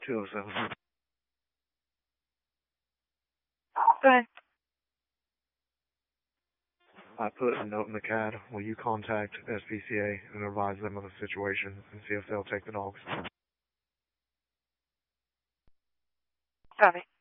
207. Go ahead. I put a note in the CAD. Will you contact SPCA and advise them of the situation and see if they'll take the dogs? Copy.